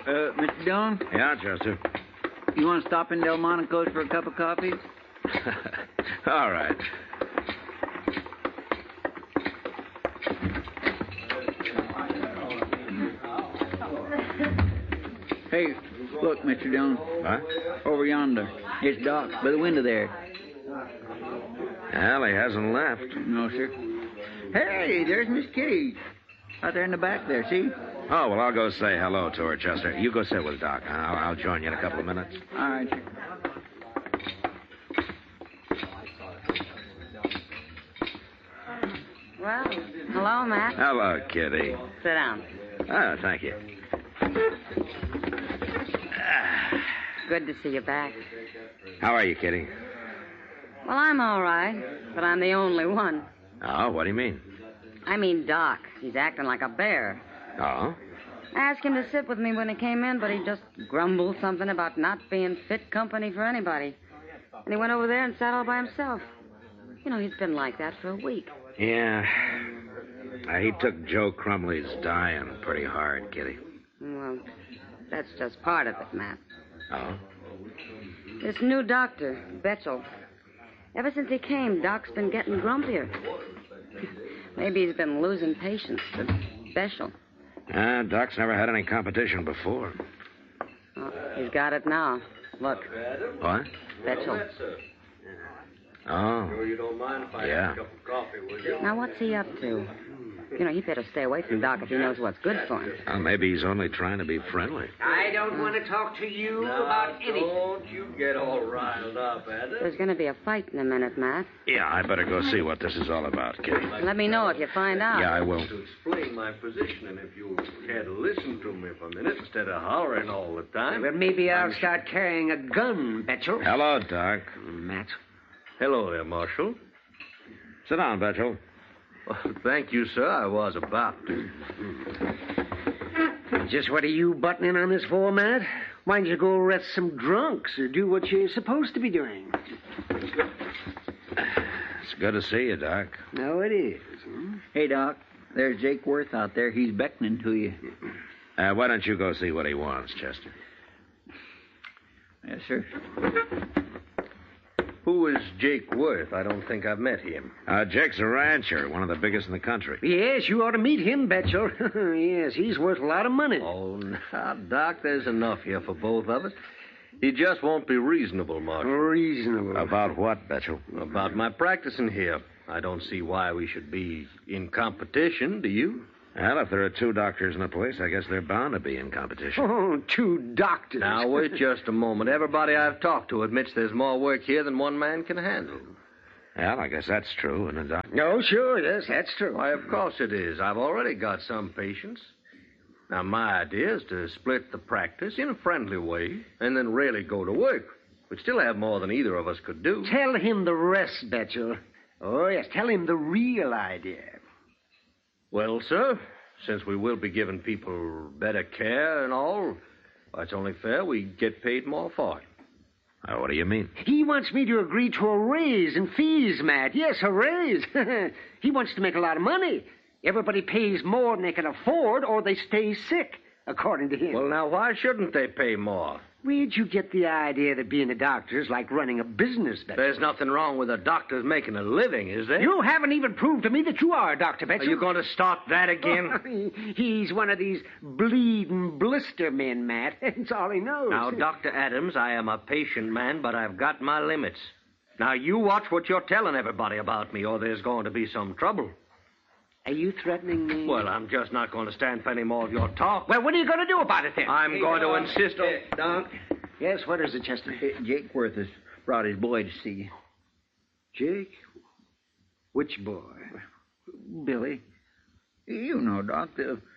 Mr. Dillon? Yeah, Chester. You want to stop in Delmonico's for a cup of coffee? All right. Hey, look, Mr. Dillon. What? Over yonder. It's Doc, by the window there. Well, he hasn't left. No, sir. Hey, there's Miss Kitty. Out there in the back there, see? Oh, well, I'll go say hello to her, Chester. You go sit with Doc. I'll join you in a couple of minutes. All right, sir. Well, hello, Matt. Hello, Kitty. Sit down. Oh, thank you. Good to see you back. How are you, Kitty? Well, I'm all right, but I'm the only one. Oh, what do you mean? I mean Doc. He's acting like a bear. Oh? I asked him to sit with me when he came in, but he just grumbled something about not being fit company for anybody. And he went over there and sat all by himself. You know, he's been like that for a week. Yeah. He took Joe Crumley's dying pretty hard, Kitty. Well, that's just part of it, Matt. Oh? This new doctor, Betchel. Ever since he came, Doc's been getting grumpier. Maybe he's been losing patience to Betchel. Doc's never had any competition before. Oh, he's got it now. Look. What? Betchel. Oh. Sure you don't mind if I Yeah. have a cup of coffee, will you? Now, what's he up to? You know, he'd better stay away from Doc if he knows what's good for him. Well, maybe he's only trying to be friendly. I don't want to talk to you about anything. Don't you get all riled up, Adams. There's going to be a fight in a minute, Matt. Yeah, I better go see what this is all about, Kitty. Let me know if you find out. Yeah, I will. To explain my position, and if you care to listen to me for a minute instead of hollering all the time. Well, maybe I'll start carrying a gun, Betchel. Hello, Doc. Matt. Hello there, Marshal. Sit down, Betchel. Well, thank you, sir. I was about to. Just what are you buttoning on this for, Matt? Why don't you go arrest some drunks or do what you're supposed to be doing? It's good to see you, Doc. No, it is. Hey, Doc. There's Jake Worth out there. He's beckoning to you. Why don't you go see what he wants, Chester? Yes, sir. Who is Jake Worth? I don't think I've met him. Jake's a rancher, one of the biggest in the country. Yes, you ought to meet him, Betchel. Yes, he's worth a lot of money. Oh, now, Doc, there's enough here for both of us. He just won't be reasonable, Marshal. Reasonable. About what, Betchel? About my practicing here. I don't see why we should be in competition, do you? Well, if there are two doctors in a place, I guess they're bound to be in competition. Oh, two doctors. Now, wait just a moment. Everybody I've talked to admits there's more work here than one man can handle. Well, I guess that's true, isn't it, Doc? Oh, sure, yes, that's true. Why, of course it is. I've already got some patients. Now, my idea is to split the practice in a friendly way and then really go to work. We'd still have more than either of us could do. Tell him the rest, Betchel. Oh, yes, tell him the real idea. Well, sir, since we will be giving people better care and all, it's only fair we get paid more for it. What do you mean? He wants me to agree to a raise in fees, Matt. Yes, a raise. He wants to make a lot of money. Everybody pays more than they can afford, or they stay sick, according to him. Well, now, why shouldn't they pay more? Where'd you get the idea that being a doctor is like running a business, Betchel? There's nothing wrong with a doctor's making a living, is there? You haven't even proved to me that you are a doctor, Betchel. Are you going to start that again? He's one of these bleeding blister men, Matt. That's all he knows. Now, Dr. Adams, I am a patient man, but I've got my limits. Now, you watch what you're telling everybody about me, or there's going to be some trouble. Are you threatening me? Well, I'm just not going to stand for any more of your talk. Well, what are you going to do about it, then? I'm going to insist on... Doc. Yes, what is it, Chester? Jake Worth has brought his boy to see you. Jake? Which boy? Billy. You know, Doc,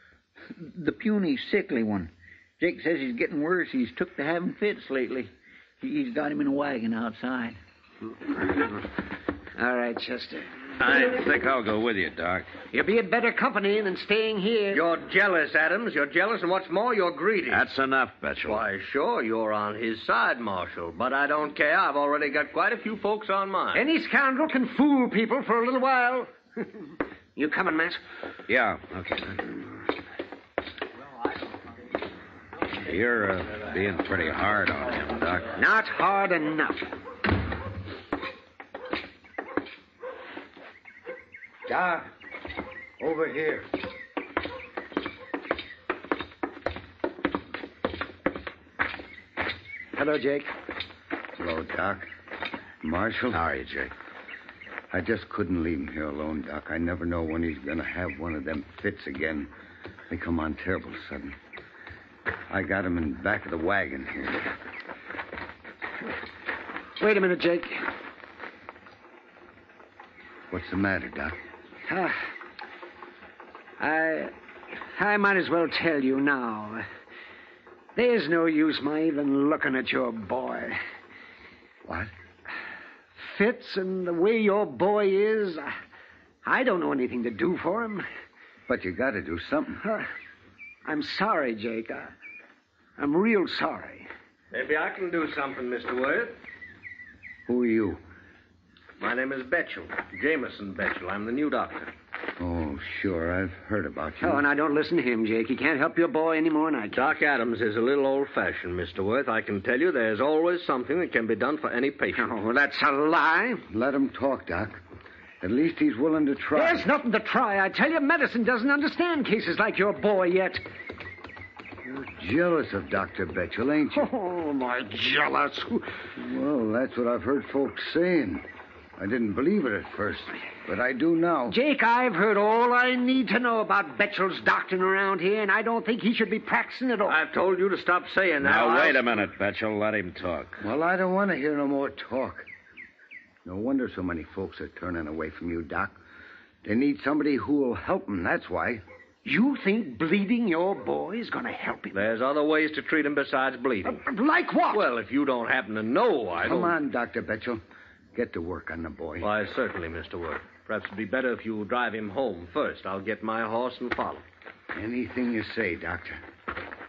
the puny, sickly one. Jake says he's getting worse. He's took to having fits lately. He's got him in a wagon outside. All right, Chester. I think I'll go with you, Doc. You'll be in better company than staying here. You're jealous, Adams. You're jealous, and what's more, you're greedy. That's enough, Betchel. Why, sure, you're on his side, Marshal. But I don't care. I've already got quite a few folks on mine. Any scoundrel can fool people for a little while. You coming, Matt? Yeah, okay. You're being pretty hard on him, Doc. Not hard enough. Doc, over here. Hello, Jake. Hello, Doc. Marshal? How are you, Jake? I just couldn't leave him here alone, Doc. I never know when he's going to have one of them fits again. They come on terrible sudden. I got him in the back of the wagon here. Wait a minute, Jake. What's the matter, Doc? I might as well tell you now. There's no use my even looking at your boy. What? Fitz and the way your boy is, I don't know anything to do for him. But you got to do something. I'm sorry, Jake. I'm real sorry. Maybe I can do something, Mr. Worth. Who are you? My name is Betchel, Jameson Betchel. I'm the new doctor. Oh, sure. I've heard about you. Oh, and I don't listen to him, Jake. He can't help your boy any more than I can. Doc Adams is a little old-fashioned, Mr. Worth. I can tell you there's always something that can be done for any patient. Oh, that's a lie. Let him talk, Doc. At least he's willing to try. There's nothing to try. I tell you, medicine doesn't understand cases like your boy yet. You're jealous of Dr. Betchel, ain't you? Oh, my jealous. Well, that's what I've heard folks saying. I didn't believe it at first, but I do now. Jake, I've heard all I need to know about Betchel's doctoring around here, and I don't think he should be practicing at all. I've told you to stop saying that. Now, wait a minute, Betchel. Let him talk. Well, I don't want to hear no more talk. No wonder so many folks are turning away from you, Doc. They need somebody who will help them, that's why. You think bleeding your boy is going to help him? There's other ways to treat him besides bleeding. Like what? Well, if you don't happen to know, I don't... Come on, Dr. Betchel. Get to work on the boy. Why, certainly, Mr. Worth. Perhaps it'd be better if you drive him home first. I'll get my horse and follow. Anything you say, Doctor.